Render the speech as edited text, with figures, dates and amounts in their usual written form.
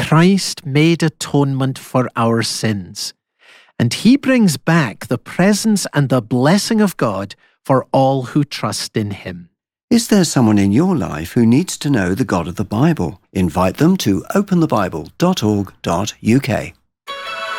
Christ made atonement for our sins, and he brings back the presence and the blessing of God for all who trust in him. Is there someone in your life who needs to know the God of the Bible? Invite them to openthebible.org.uk.